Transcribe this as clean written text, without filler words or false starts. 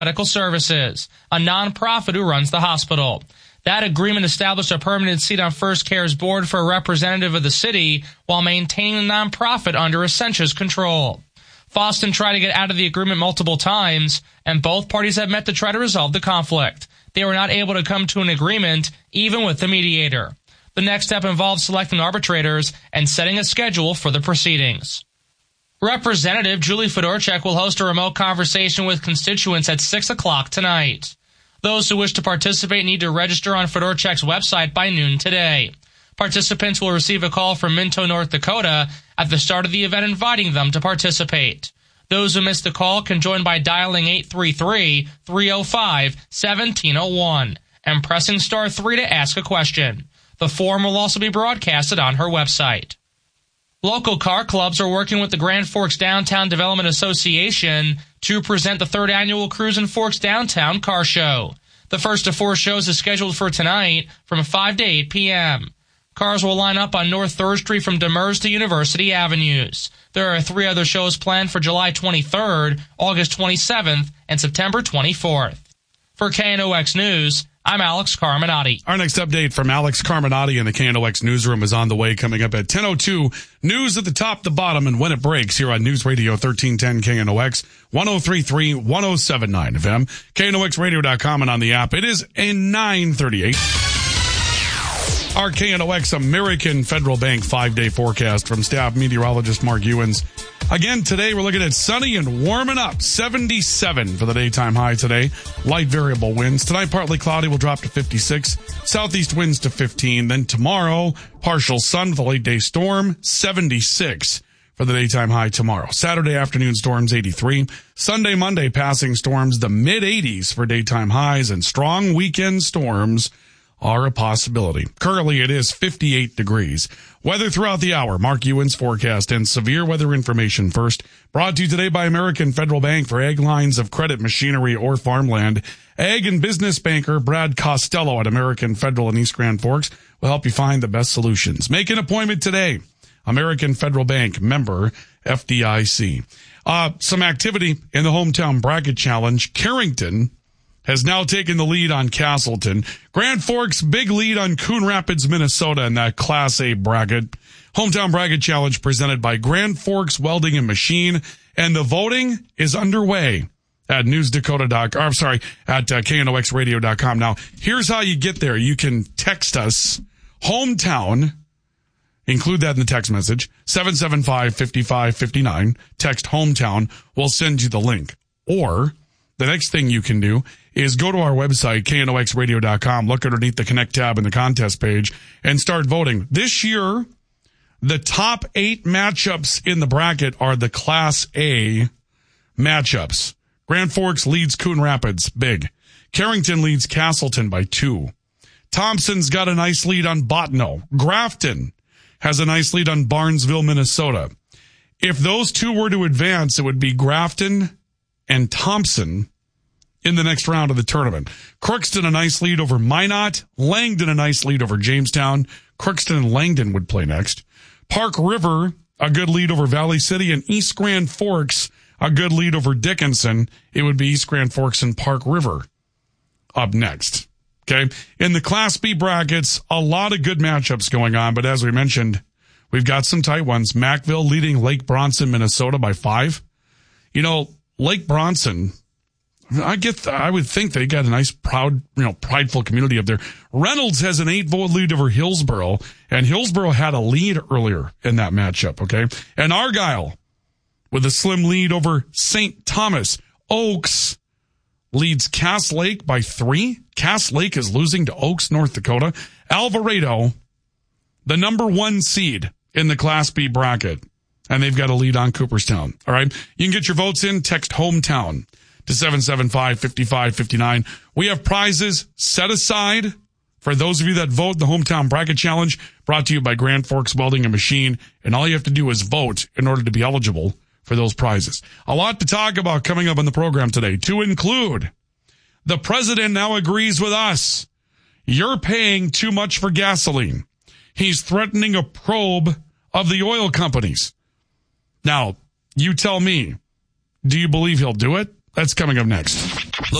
Medical Services, a nonprofit who runs the hospital. That agreement established a permanent seat on First Care's board for a representative of the city while maintaining the nonprofit under Essentia's control. Foston tried to get out of the agreement multiple times, and both parties have met to try to resolve the conflict. They were not able to come to an agreement, even with the mediator. The next step involves selecting arbitrators and setting a schedule for the proceedings. Representative Julie Fedorchak will host a remote conversation with constituents at 6 o'clock tonight. Those who wish to participate need to register on Fedorchak's website by noon today. Participants will receive a call from Minto, North Dakota at the start of the event inviting them to participate. Those who missed the call can join by dialing 833-305-1701 and pressing star 3 to ask a question. The forum will also be broadcasted on her website. Local car clubs are working with the Grand Forks Downtown Development Association to present the third annual Cruise in Forks Downtown Car Show. The first of 4 shows is scheduled for tonight from 5 to 8 p.m. Cars will line up on North 3rd Street from Demers to University Avenues. There are 3 other shows planned for July 23rd, August 27th, and September 24th. For KNOX News, I'm Alex Carminati. Our next update from Alex Carminati in the KNOX newsroom is on the way, coming up at 10:02. News at the top, the bottom, and when it breaks here on News Radio 1310 KNOX, 103.3, 107.9 FM, KNOXradio.com, and on the app. It is a 9:38. Our KNOX American Federal Bank 5-day forecast from staff meteorologist Mark Ewens. Again, today we're looking at sunny and warming up. 77 for the daytime high today. Light variable winds. Tonight, partly cloudy, will drop to 56. Southeast winds to 15. Then tomorrow, partial sun with a late day storm. 76 for the daytime high tomorrow. Saturday afternoon storms, 83. Sunday, Monday, passing storms, the mid-80s for daytime highs, and strong weekend storms are a possibility. Currently, it is 58 degrees. Weather throughout the hour. Mark Ewens forecast and severe weather information first. Brought to you today by American Federal Bank for ag lines of credit, machinery, or farmland. Ag and business banker Brad Costello at American Federal in East Grand Forks will help you find the best solutions. Make an appointment today. American Federal Bank, member FDIC. Some activity in the hometown bracket challenge. Carrington has now taken the lead on Castleton. Grand Forks, big lead on Coon Rapids, Minnesota in that Class A bracket. Hometown Bracket Challenge presented by Grand Forks Welding and Machine. And the voting is underway at KNOXradio.com. Now, here's how you get there. You can text us hometown, include that in the text message, 775-5559. Text hometown. We'll send you the link. Or the next thing you can do is go to our website, KNOXradio.com, look underneath the Connect tab in the contest page, and start voting. This year, the top 8 matchups in the bracket are the Class A matchups. Grand Forks leads Coon Rapids, big. Carrington leads Castleton by 2. Thompson's got a nice lead on Bottineau. Grafton has a nice lead on Barnesville, Minnesota. If those 2 were to advance, it would be Grafton and Thompson in the next round of the tournament. Crookston, a nice lead over Minot. Langdon, a nice lead over Jamestown. Crookston and Langdon would play next. Park River, a good lead over Valley City. And East Grand Forks, a good lead over Dickinson. It would be East Grand Forks and Park River up next. Okay. In the Class B brackets, a lot of good matchups going on. But as we mentioned, we've got some tight ones. Mackville leading Lake Bronson, Minnesota by 5. You know, Lake Bronson, I would think they got a nice, proud, prideful community up there. Reynolds has an 8-vote lead over Hillsboro, and Hillsboro had a lead earlier in that matchup, okay? And Argyle with a slim lead over St. Thomas. Oaks leads Cass Lake by 3. Cass Lake is losing to Oaks, North Dakota. Alvarado, the number 1 seed in the Class B bracket, and they've got a lead on Cooperstown, all right? You can get your votes in. Text hometown to 775-5559. We have prizes set aside for those of you that vote in the Hometown Bracket Challenge, brought to you by Grand Forks Welding and Machine. And all you have to do is vote in order to be eligible for those prizes. A lot to talk about coming up on the program today, to include the president now agrees with us. You're paying too much for gasoline. He's threatening a probe of the oil companies. Now, you tell me, do you believe he'll do it? That's coming up next.